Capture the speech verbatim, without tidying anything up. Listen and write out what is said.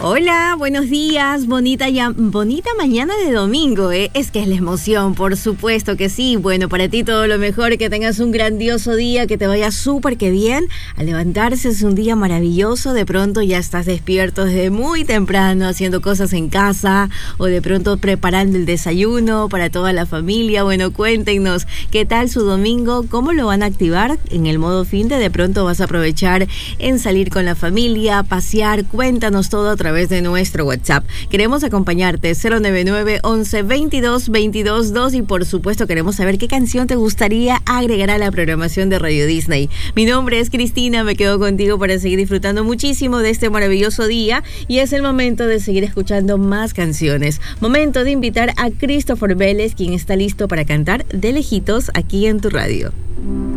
Hola, buenos días, bonita ya, bonita mañana de domingo, ¿eh? Es que es la emoción, por supuesto que sí. Bueno, para ti todo lo mejor, que tengas un grandioso día, que te vaya súper que bien. Al levantarse es un día maravilloso, de pronto ya estás despierto desde muy temprano haciendo cosas en casa o de pronto preparando el desayuno para toda la familia. Bueno, cuéntenos, ¿qué tal su domingo? ¿Cómo lo van a activar en el modo fin de? De pronto vas a aprovechar en salir con la familia, pasear, cuéntanos todo a través de nuestro WhatsApp. Queremos acompañarte cero nueve nueve, once, veintidós, veintidós, dos y por supuesto queremos saber qué canción te gustaría agregar a la programación de Radio Disney. Mi nombre es Cristina, me quedo contigo para seguir disfrutando muchísimo de este maravilloso día y es el momento de seguir escuchando más canciones. Momento de invitar a Christopher Vélez, quien está listo para cantar de lejitos aquí en tu radio.